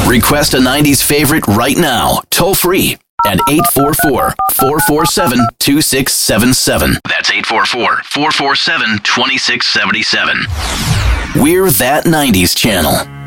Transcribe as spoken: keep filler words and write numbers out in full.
Request a nineties favorite right now, toll free at eight four four, four four seven, two six seven seven. That's eight four four, four four seven, two six seven seven. We're That nineties Channel.